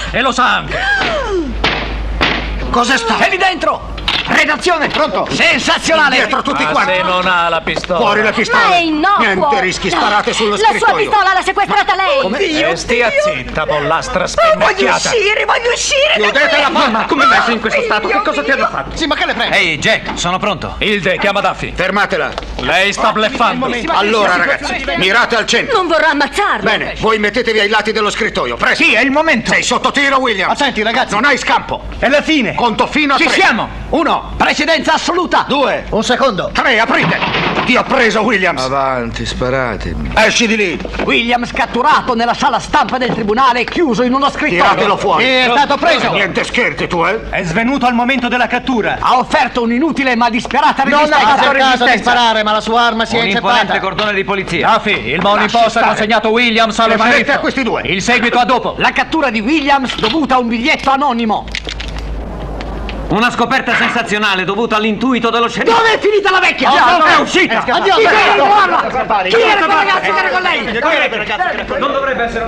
E lo sa anche. Cos'è stato? È lì dentro! Redazione, pronto? Sensazionale! Dietro tutti Ma quanti! se non ha la pistola. Fuori la pistola! Ma è innocuo! Niente rischi, sparate sullo La sua scrittoio! pistola l'ha sequestrata lei! Stia zitta, pollastra Voglio spennacchiata. uscire, voglio uscire! Chiudete la porta! Come mai sei in questo stato? Che cosa ti hanno fatto? Sì, ma che le prende? Ehi, Jack, sono pronto. Hilde, chiama Duffy. Fermatela! Lei sta bluffando. Allora, ragazzi, mirate al centro! Non vorrà ammazzarlo! Bene, voi mettetevi ai lati dello scrittoio, presto! Sì, è il momento. Sei sotto tiro, William! Attenti, ragazzi. Non hai scampo! È la fine. Conto fino a Ci 3! siamo. 1. Precedenza assoluta. 2! Un secondo. 3, aprite! Ti ho preso, Williams! Avanti, sparatemi. Esci di lì! Williams catturato nella sala stampa del tribunale e chiuso in uno scrittoio. Tiratelo fuori! È stato preso. Niente scherzi, tu, eh? È svenuto al momento della cattura. Ha offerto un'inutile ma disperata resistenza. Non ha cercato di sparare, ma la sua arma si è inceppata. cordone di polizia. Duffy, il Morning Post ha consegnato Williams allo Le manette sceriffo. a questi due! Il seguito a dopo. La cattura di Williams dovuta a un biglietto anonimo. Una scoperta sensazionale dovuta all'intuito dello sceriffo. Dove è finita la vecchia? È uscita! Addio, chi era Chi era quel ragazzo che era con lei? Non dovrebbe essere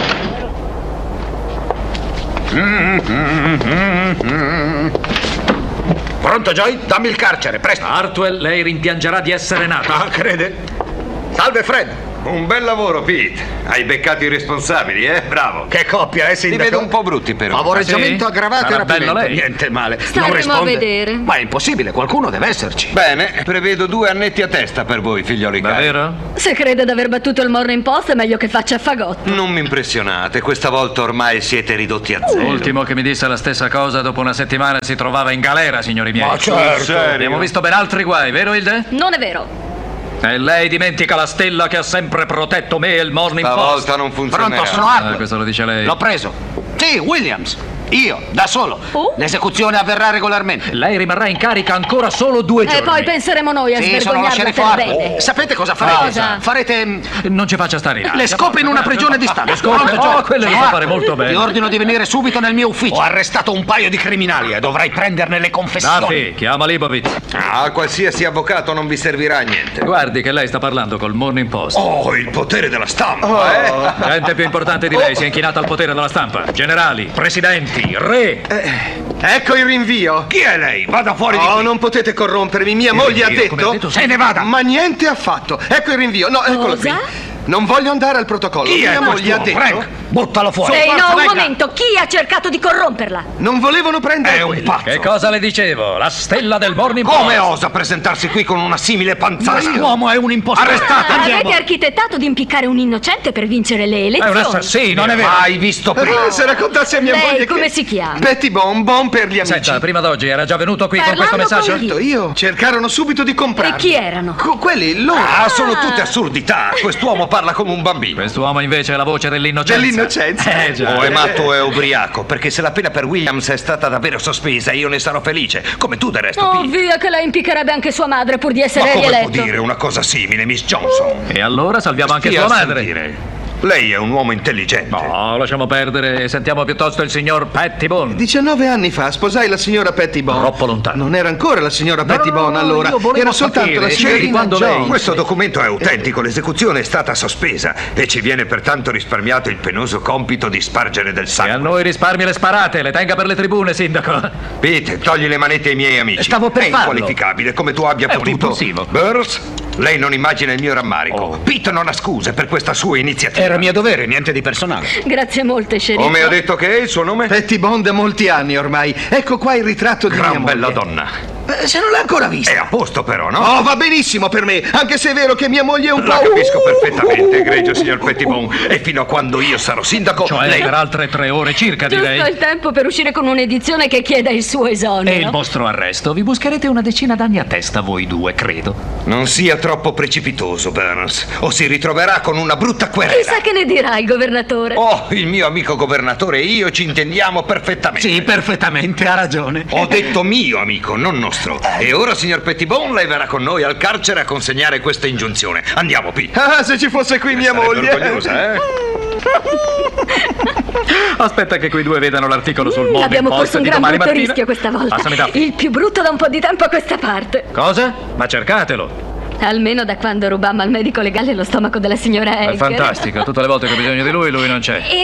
Pronto, Joy? Dammi il carcere, presto! Hartwell, lei rimpiangerà di essere nato. Ah, crede? Salve, Fred! Un bel lavoro, Pete. Hai beccato i responsabili, Bravo. Che coppia, Li sindaco? vedo un po' brutti, però. Favoreggiamento Sì? aggravato e Sarà bello rapimento. lei. Niente male. Staremo Non risponde. a vedere. Ma è impossibile, qualcuno deve esserci. Bene, prevedo 2 annetti a testa per voi, figlioli cari. Davvero? Se crede d'aver battuto il Morning Post è meglio che faccia fagotto. Non mi impressionate, questa volta ormai siete ridotti a zero. L'ultimo che mi disse la stessa cosa dopo una settimana si trovava in galera, signori miei. Ma certo. Serio? Abbiamo visto ben altri guai, vero Hilde? Non è vero. E lei dimentica la stella che ha sempre protetto me e il Morning Post. Stavolta non funzionerà. Pronto, sono Hartwell. Questo lo dice lei. L'ho preso. Sì, Williams. Io, da solo. L'esecuzione avverrà regolarmente. Lei rimarrà in carica ancora solo 2 giorni. E poi penseremo noi a Sì, sono lo svergognarla sceriffo per Hartwell. bene. Sapete cosa farete? Cosa? Farete Non ci faccia stare in aria. le scope in una prigione di Stato. Le scope? Pronto, Joe? Oh, quelle le Sono sa fare Hartwell. molto bene. Ti ordino di venire subito nel mio ufficio. Ho arrestato un paio di criminali e dovrai prenderne le confessioni. Duffy, chiama Leibovitz. Ah, qualsiasi avvocato non vi servirà a niente. Guardi che lei sta parlando col Morning Post. Oh, il potere della stampa, Gente più importante di lei si è inchinata al potere della stampa. Generali, presidenti, re. Ecco il rinvio. Chi è lei? Vada fuori di Oh, qui. non potete corrompermi. Mia moglie ha rinvio, come detto... ha detto, se ne vada. Ma niente affatto. Ecco il rinvio. No, eccolo qui. Cosa? Non voglio andare al protocollo. Chi è Mia moglie ha quest'uomo? detto... Frank, buttalo fuori. Ehi, no, un venga. momento. Chi ha cercato di corromperla? Non volevano prendere È un quello. pazzo. Che cosa le dicevo? La stella del Morning Post. Come osa presentarsi qui con una simile panzana? Quest'uomo è un impostore. Arrestate, Avete architettato di impiccare un innocente per vincere le È elezioni. un assassino. Non è vero. Mai visto prima. Se raccontassi a mia Lei moglie come che... si chiama? Betty Bon per gli amici. Senta, prima d'oggi era già venuto qui con questo Parlando messaggio? con Certo, io. Cercarono subito di comprarli. E chi erano? Quelli, loro. Ah, sono tutte assurdità. Quest'uomo parla come un bambino. Quest'uomo invece è la voce dell'innocenza. Dell'innocenza. Già. O è matto o è ubriaco, perché se la pena per Williams è stata davvero sospesa, io ne sarò felice, come tu del resto, Oh, Pete. via che lei impiccherebbe anche sua madre pur di Ma essere come può rieletto. dire una cosa simile, Miss Johnson? E allora salviamo anche Stia sua a madre. sentire. Lei è un uomo intelligente. No, lasciamo perdere e sentiamo piuttosto il signor Pettibone. 19 anni fa sposai la signora Pettibone. Troppo lontano. Non era ancora la signora Pettibone allora. io volevo Era soltanto sapere, la sì, signorina quando lei- Jones. Questo documento è autentico, l'esecuzione è stata sospesa e ci viene pertanto risparmiato il penoso compito di spargere del E a sangue. noi risparmi le sparate, le tenga per le tribune, sindaco. Pete, togli le manette ai miei amici. Stavo per È farlo. inqualificabile, come tu abbia È un potuto. impulsivo. Burns, lei non immagina il mio rammarico. Oh. Pete non ha scuse per questa sua iniziativa. Era mio dovere, niente di personale. Grazie molte, sceriffo. Come ha detto che è il suo nome? Pettibone da molti anni ormai. Ecco qua il ritratto di mia Gran bella moglie. donna. Se non l'ha ancora vista. È a posto però, no? Oh, va benissimo per me, anche se è vero che mia moglie è un La po'... capisco perfettamente, egregio signor Pettibone. E fino a quando io sarò sindaco, Cioè lei... per altre 3 ore circa, Giusto direi. il tempo per uscire con un'edizione che chieda il suo esonero. E il vostro arresto? Vi buscherete una decina d'anni a testa voi due, credo. Non sia troppo precipitoso, Burns, o si ritroverà con una brutta querela. Chissà che ne dirà il governatore. Oh, il mio amico governatore e io ci intendiamo perfettamente. Sì, perfettamente, ha ragione. Ho detto mio amico, non nostro. E ora, signor Pettibone, lei verrà con noi al carcere a consegnare questa ingiunzione. Andiamo, Pete. Ah, se ci fosse qui mia Sarebbe moglie. orgogliosa, eh? Aspetta che quei due vedano l'articolo sul Morning Abbiamo Post corso un di gran domani brutto mattina. rischio questa volta. Passami Duffy. Il più brutto da un po' di tempo a questa parte. Cosa? Ma cercatelo. Almeno da quando rubammo al medico legale lo stomaco della signora È Egger. fantastico. Tutte le volte che ho bisogno di lui non c'è. E